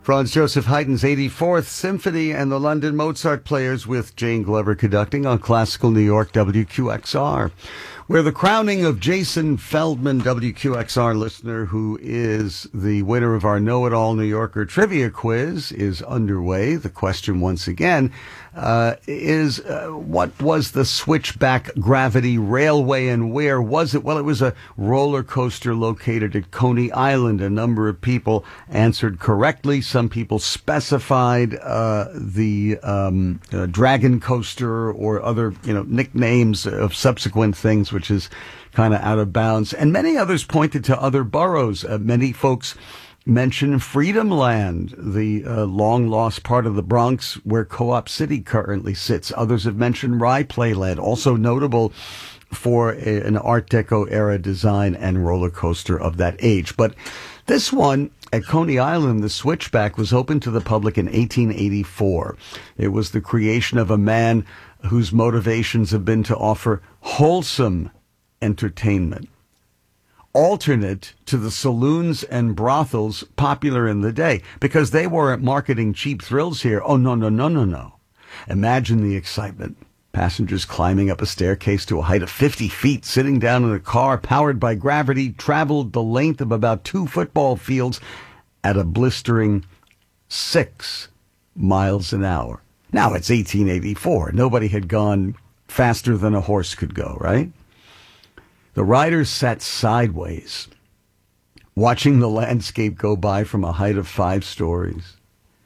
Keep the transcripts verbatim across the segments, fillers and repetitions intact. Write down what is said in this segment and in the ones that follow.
Franz Joseph Haydn's eighty-fourth Symphony and the London Mozart Players with Jane Glover conducting on Classical New York W Q X R, where the crowning of Jason Feldman, W Q X R listener, who is the winner of our Know-It-All New Yorker trivia quiz, is underway. The question once again uh, is, uh, what was the Switchback Gravity Railway and where was it? Well, it was a roller coaster located at Coney Island. A number of people answered correctly. Some people specified uh, the um, uh, Dragon Coaster or other, you know, nicknames of subsequent things, which is kind of out of bounds. And many others pointed to other boroughs. Uh, many folks mentioned Freedom Land, the uh, long-lost part of the Bronx where Co-op City currently sits. Others have mentioned Rye Playland, also notable for a, an Art Deco era design and roller coaster of that age. But this one at Coney Island, the Switchback, was opened to the public in eighteen eighty-four. It was the creation of a man whose motivations have been to offer wholesome entertainment, alternate to the saloons and brothels popular in the day, because they weren't marketing cheap thrills here. Oh, no, no, no, no, no. Imagine the excitement. Passengers climbing up a staircase to a height of fifty feet, sitting down in a car powered by gravity, traveled the length of about two football fields at a blistering six miles an hour. Now, it's eighteen eighty-four. Nobody had gone faster than a horse could go, right? The riders sat sideways, watching the landscape go by from a height of five stories.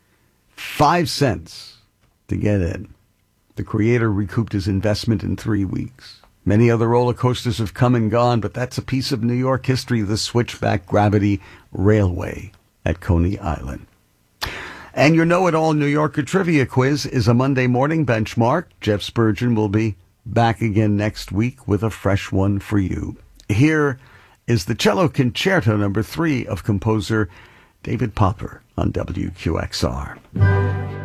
Five cents to get in. The creator recouped his investment in three weeks. Many other roller coasters have come and gone, but that's a piece of New York history, the Switchback Gravity Railway at Coney Island. And your Know-It-All New Yorker trivia quiz is a Monday morning benchmark. Jeff Spurgeon will be back again next week with a fresh one for you. Here is the Cello Concerto number three of composer David Popper on W Q X R.